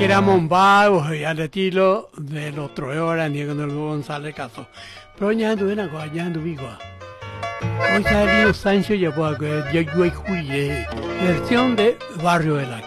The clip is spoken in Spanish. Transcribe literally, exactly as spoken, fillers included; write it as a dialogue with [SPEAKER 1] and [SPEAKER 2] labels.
[SPEAKER 1] que éramos vagos y al estilo de los troeos ni con el González Caso. Pero ya anduve acá, ya anduve acá. Hoy salió Sancho y ya puedo que yo voy versión de Barrio de la